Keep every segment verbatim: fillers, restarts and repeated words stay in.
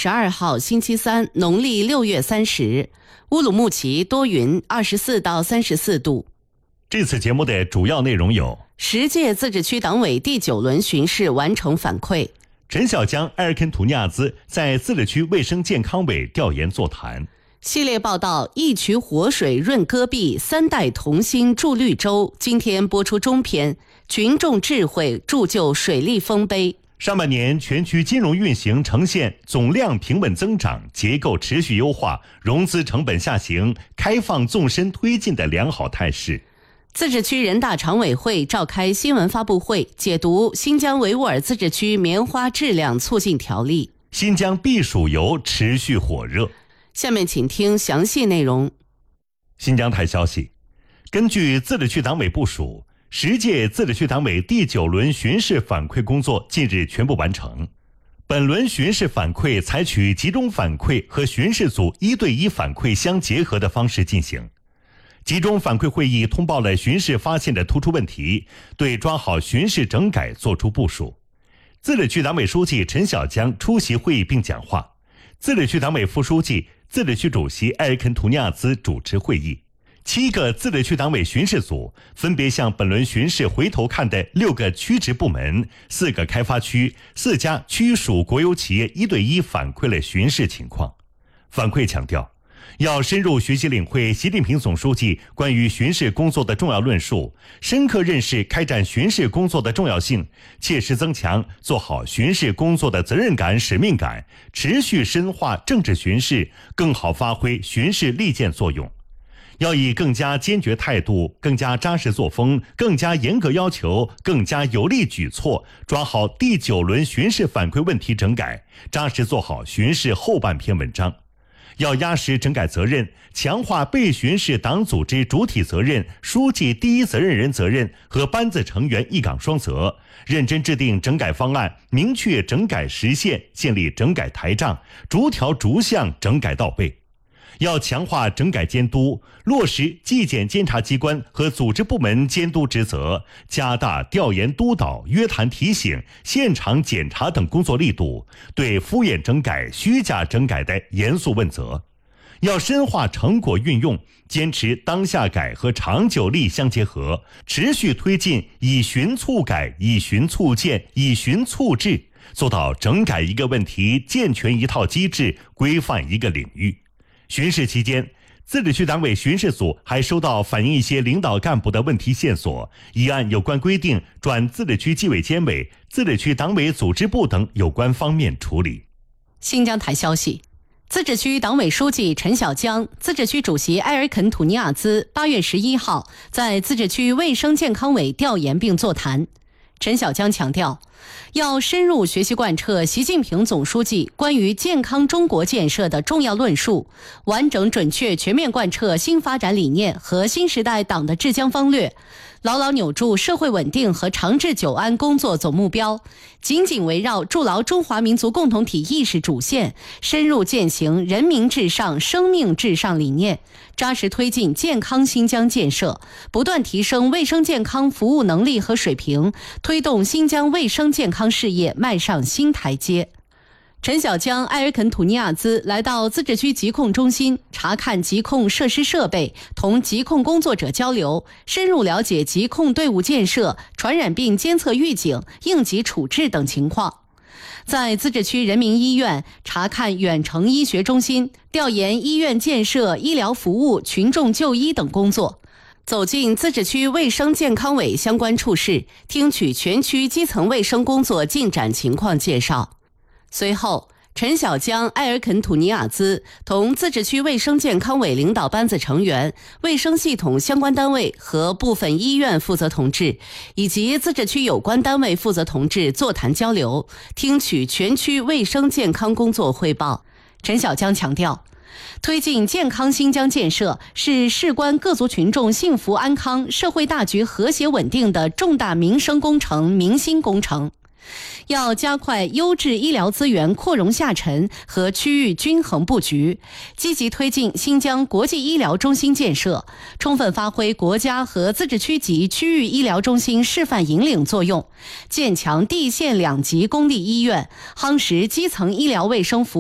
十二号星期三，农历六月三十，乌鲁木齐多云，二十四到三十四度。 这次节目的主要内容有： 十届自治区党委第九轮巡视完成反馈； 陈小江、埃尔肯图尼亚兹在自治区卫生健康委调研座谈。 系列报道：一渠活水润戈壁，三代同心筑绿洲。今天播出中篇，群众智慧铸就水利丰碑。 上半年全区金融运行呈现总量平稳增长、结构持续优化、融资成本下行、开放纵深推进的良好态势。 自治区人大常委会召开新闻发布会，解读新疆维吾尔自治区棉花质量促进条例。 新疆避暑游持续火热。 下面请听详细内容。 新疆台消息，根据自治区党委部署，十届自治区党委第九轮巡视反馈工作近日全部完成。本轮巡视反馈采取集中反馈和巡视组一对一反馈相结合的方式进行。集中反馈会议通报了巡视发现的突出问题，对抓好巡视整改作出部署。自治区党委书记陈小江出席会议并讲话，自治区党委副书记、自治区主席埃尔肯图尼亚兹主持会议。七个自治区党委巡视组分别向本轮巡视回头看的六个区直部门、四个开发区、四家区属国有企业一对一反馈了巡视情况。反馈强调，要深入学习领会习近平总书记关于巡视工作的重要论述，深刻认识开展巡视工作的重要性，切实增强做好巡视工作的责任感、使命感，持续深化政治巡视，更好发挥巡视利剑作用。要以更加坚决态度、更加扎实作风、更加严格要求、更加有力举措，抓好第九轮巡视反馈问题整改，扎实做好巡视后半篇文章。要压实整改责任，强化被巡视党组织主体责任、书记第一责任人责任和班子成员一岗双责，认真制定整改方案，明确整改实现，建立整改台账，逐条逐项整改到位。要强化整改监督，落实纪检监察机关和组织部门监督职责，加大调研督导、约谈提醒、现场检查等工作力度，对敷衍整改、虚假整改的严肃问责。要深化成果运用，坚持当下改和长久力相结合，持续推进以循促改、以循促建、以循促治，做到整改一个问题健全一套机制，规范一个领域。巡视期间，自治区党委巡视组还收到反映一些领导干部的问题线索，已按有关规定转自治区纪委监委、自治区党委组织部等有关方面处理。 新疆台消息，自治区党委书记陈小江、自治区主席埃尔肯图尼亚兹八月十一号在自治区卫生健康委调研并座谈。陈小江强调，要深入学习贯彻习近平总书记关于健康中国建设的重要论述，完整准确全面贯彻新发展理念和新时代党的治疆方略，牢牢扭住社会稳定和长治久安工作总目标，紧紧围绕筑牢中华民族共同体意识主线，深入践行人民至上、生命至上理念，扎实推进健康新疆建设，不断提升卫生健康服务能力和水平，推动新疆卫生健康事业迈上新台阶。陈小江、埃尔肯图尼亚兹来到自治区疾控中心，查看疾控设施设备，同疾控工作者交流，深入了解疾控队伍建设、传染病监测预警、应急处置等情况。在自治区人民医院查看远程医学中心，调研医院建设、医疗服务、群众就医等工作。走进自治区卫生健康委相关处室，听取全区基层卫生工作进展情况介绍。随后，陈小江、埃尔肯图尼亚兹同自治区卫生健康委领导班子成员、卫生系统相关单位和部分医院负责同志以及自治区有关单位负责同志座谈交流，听取全区卫生健康工作汇报。陈小江强调，推进健康新疆建设是事关各族群众幸福安康、社会大局和谐稳定的重大民生工程、民心工程。要加快优质医疗资源扩容下沉和区域均衡布局，积极推进新疆国际医疗中心建设，充分发挥国家和自治区级区域医疗中心示范引领作用，建强地县两级公立医院，夯实基层医疗卫生服务基础。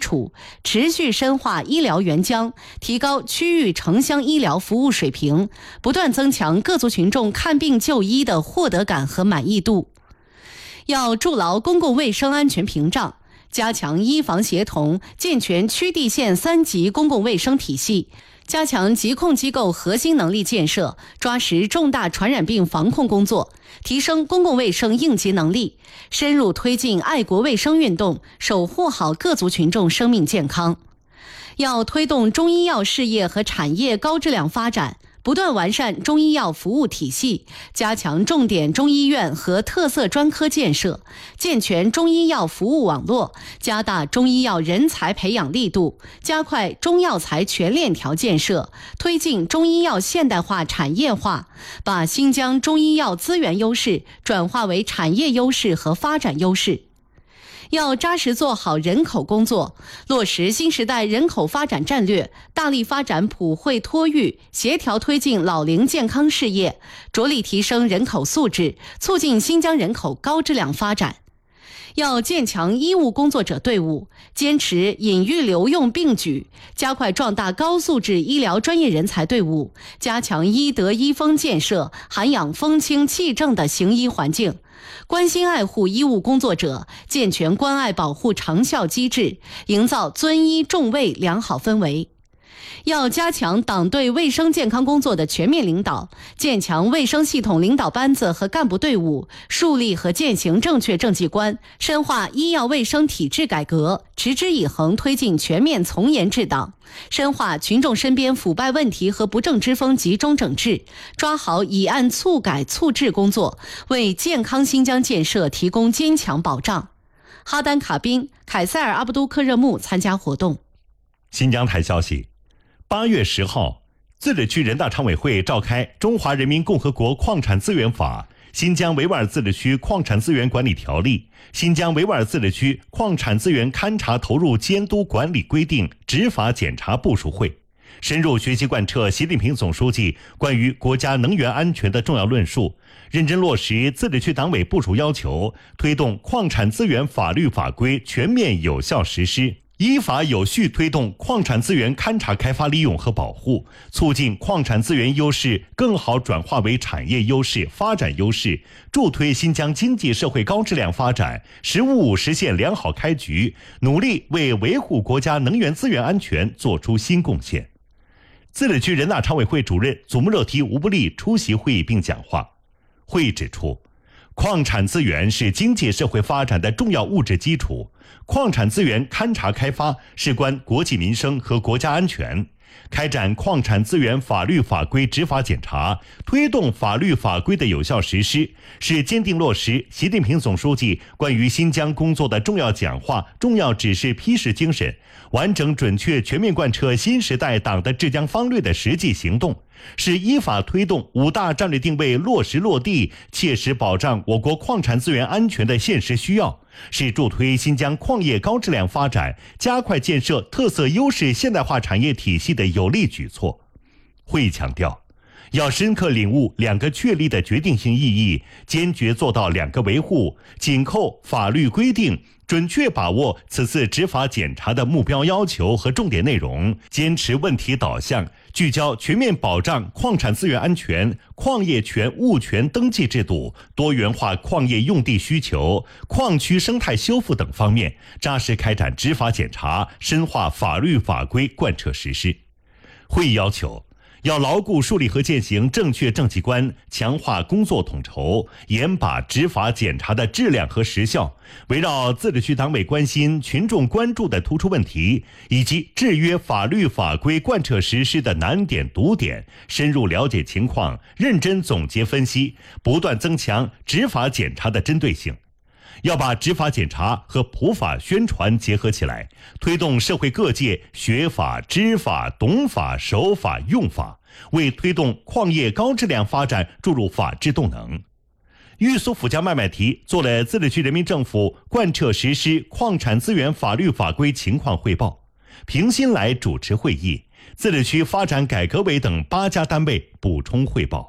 础，持续深化医疗援疆，提高区域城乡医疗服务水平，不断增强各族群众看病就医的获得感和满意度。要筑牢公共卫生安全屏障，加强医防协同，健全区地县三级公共卫生体系，加强疾控机构核心能力建设，抓实重大传染病防控工作，提升公共卫生应急能力，深入推进爱国卫生运动，守护好各族群众生命健康。要推动中医药事业和产业高质量发展，不断完善中医药服务体系，加强重点中医院和特色专科建设，健全中医药服务网络，加大中医药人才培养力度，加快中药材全链条建设，推进中医药现代化产业化，把新疆中医药资源优势转化为产业优势和发展优势。要扎实做好人口工作，落实新时代人口发展战略，大力发展普惠托育，协调推进老龄健康事业，着力提升人口素质，促进新疆人口高质量发展。要建强医务工作者队伍，坚持引育留用并举，加快壮大高素质医疗专业人才队伍，加强医德医风建设，涵养风清气正的行医环境，关心爱护医务工作者，健全关爱保护长效机制，营造尊医重卫良好氛围。要加强党对卫生健康工作的全面领导，建强卫生系统领导班子和干部队伍，树立和践行正确政绩观，深化医药卫生体制改革，持之以恒推进全面从严治党，深化群众身边腐败问题和不正之风集中整治，抓好以案促改促治工作，为健康新疆建设提供坚强保障。哈丹卡宾、凯塞尔阿布都克热木参加活动。 新疆台消息，八月十号，自治区人大常委会召开《中华人民共和国矿产资源法》、《新疆维吾尔自治区矿产资源管理条例》、《新疆维吾尔自治区矿产资源勘查投入监督管理规定》执法检查部署会，深入学习贯彻习近平总书记关于国家能源安全的重要论述，认真落实自治区党委部署要求，推动矿产资源法律法规全面有效实施，依法有序推动矿产资源勘查开发利用和保护，促进矿产资源优势更好转化为产业优势、发展优势，助推新疆经济社会高质量发展，实务实现良好开局，努力为维护国家能源资源安全作出新贡献。自治区人大常委会主任祖木热提吴布利出席会议并讲话。会议指出，矿产资源是经济社会发展的重要物质基础，矿产资源勘查开发事关国计民生和国家安全。开展矿产资源法律法规执法检查，推动法律法规的有效实施，是坚定落实习近平总书记关于新疆工作的重要讲话、重要指示批示精神，完整准确全面贯彻新时代党的治疆方略的实际行动，是依法推动五大战略定位落实落地，切实保障我国矿产资源安全的现实需要，是助推新疆矿业高质量发展、加快建设特色优势现代化产业体系的有力举措。会议强调，要深刻领悟两个确立的决定性意义，坚决做到两个维护，紧扣法律规定，准确把握此次执法检查的目标要求和重点内容，坚持问题导向，聚焦全面保障矿产资源安全、矿业权物权登记制度、多元化矿业用地需求、矿区生态修复等方面，扎实开展执法检查，深化法律法规贯彻实施。会议要求，要牢固树立和践行正确政绩观，强化工作统筹，严把执法检查的质量和时效，围绕自治区党委关心、群众关注的突出问题，以及制约法律法规贯彻实施的难点堵点，深入了解情况，认真总结分析，不断增强执法检查的针对性。要把执法检查和普法宣传结合起来，推动社会各界学法、知法、懂法、守法、用法，为推动矿业高质量发展注入法治动能。玉苏府将麦麦提做了自治区人民政府贯彻实施矿产资源法律法规情况汇报。平新来主持会议，自治区发展改革委等八家单位补充汇报。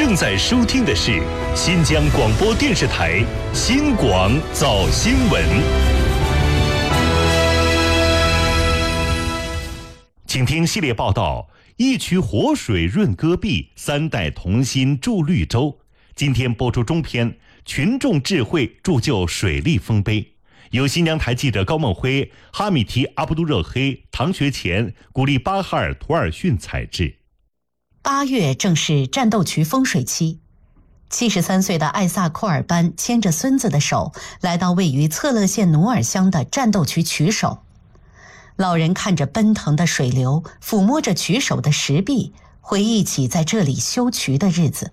正在收听的是新疆广播电视台新广早新闻。请听系列报道：一渠活水润戈壁，三代同心筑绿洲。今天播出中篇，群众智慧铸就水利丰碑。由新疆台记者高梦辉、哈米提阿布杜热黑、唐学前、古力巴哈尔图尔逊采制。 八月正是战斗渠丰水期，七十三岁的艾萨库尔班牵着孙子的手，来到位于策勒县努尔乡的战斗渠渠首。老人看着奔腾的水流，抚摸着渠首的石壁，回忆起在这里修渠的日子。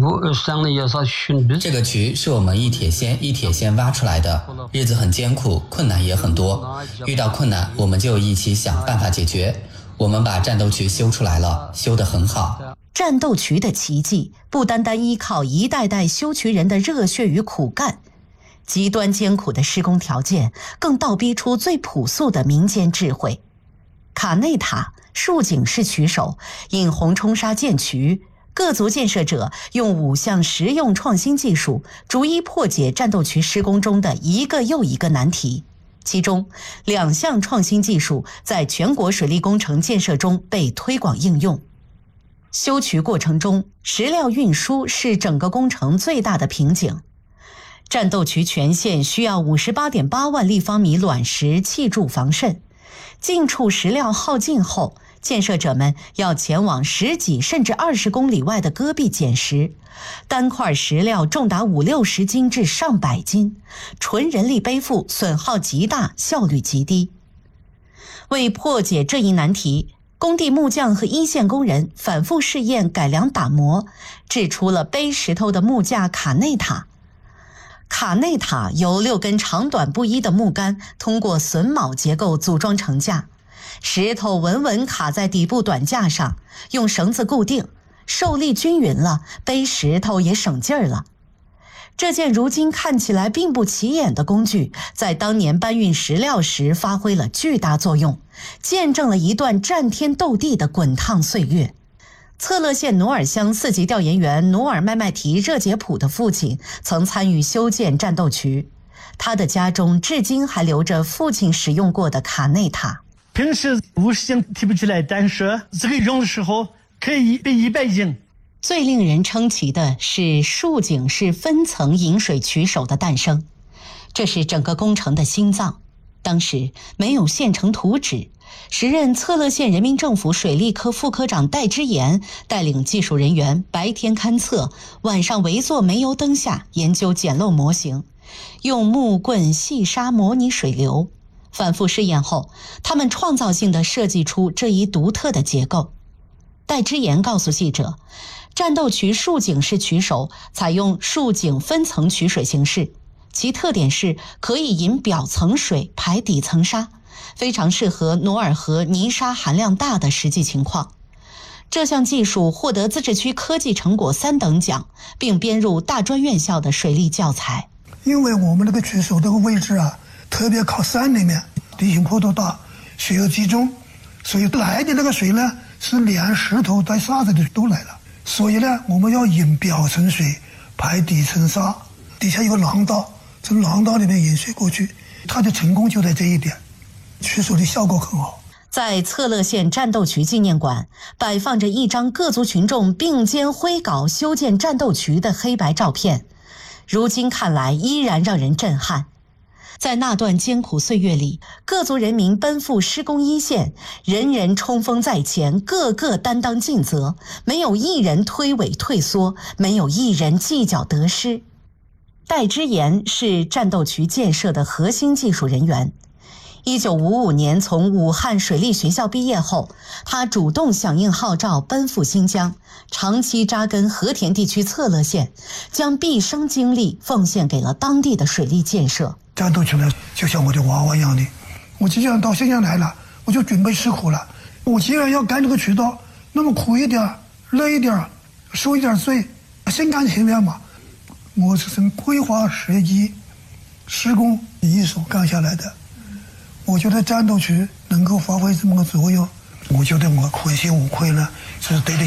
这个渠是我们一铁锨一铁锨挖出来的，日子很艰苦，困难也很多。遇到困难，我们就一起想办法解决。我们把战斗渠修出来了，修得很好。 战斗渠的奇迹，不单单依靠一代代修渠人的热血与苦干，极端艰苦的施工条件，更倒逼出最朴素的民间智慧。卡内塔、树井式渠首引红冲沙建渠，各族建设者用五项实用创新技术，逐一破解战斗渠施工中的一个又一个难题。其中，两项创新技术在全国水利工程建设中被推广应用。修渠过程中，石料运输是整个工程最大的瓶颈。战斗渠全线需要 五十八点八万立方米卵石砌筑防渗，近处石料耗尽后，建设者们要前往十几甚至二十公里外的戈壁捡石，单块石料重达五六十斤至上百斤，纯人力背负，损耗极大，效率极低。为破解这一难题，工地木匠和一线工人反复试验改良打磨，制出了背石头的木架卡内塔。卡内塔由六根长短不一的木杆通过榫卯结构组装成架，石头稳稳卡在底部短架上，用绳子固定，受力均匀了，背石头也省劲儿了。这件如今看起来并不起眼的工具，在当年搬运石料时发挥了巨大作用，见证了一段战天斗地的滚烫岁月。策勒县努尔乡四级调研员努尔麦麦提热杰普的父亲曾参与修建战斗渠，他的家中至今还留着父亲使用过的卡内塔。 平时五十斤提不起来，但是这个用的时候可以背一百斤。 最令人称奇的是树井式分层引水渠首的诞生，这是整个工程的心脏。当时没有现成图纸，时任策勒县人民政府水利科副科长戴之言带领技术人员白天勘测，晚上围坐煤油灯下研究简陋模型，用木棍细沙模拟水流。反复试验后，他们创造性地设计出这一独特的结构。戴之言告诉记者，战斗渠树井式渠首采用树井分层取水形式，其特点是可以引表层水排底层沙，非常适合努尔河泥沙含量大的实际情况。这项技术获得自治区科技成果三等奖，并编入大专院校的水利教材。 因为我们那个渠首这个位置啊，特别靠山里面，地形坡度大，水又集中，所以来的那个水呢，是连石头带沙子的都来了。所以呢，我们要引表层水排底层沙，底下有个廊道，从廊道里面引水过去，它的成功就在这一点，渠首的效果很好。 在策勒县战斗渠纪念馆摆放着一张各族群众并肩挥镐修建战斗渠的黑白照片，如今看来依然让人震撼。在那段艰苦岁月里，各族人民奔赴施工一线，人人冲锋在前，个个担当尽责，没有一人推诿退缩，没有一人计较得失。戴之言是战斗渠建设的核心技术人员。一九五五年从武汉水利学校毕业后，他主动响应号召奔赴新疆，长期扎根和田地区策勒县，将毕生精力奉献给了当地的水利建设。 战斗渠呢，就像我的娃娃一样的，我既然到新疆来了，我就准备吃苦了。我既然要干这个渠道，那么苦一点，累一点，受一点罪，心甘情愿嘛。我是从规划设计、施工一手干下来的。我觉得战斗渠能够发挥这么个作用，我觉得我问心无愧呢，是对得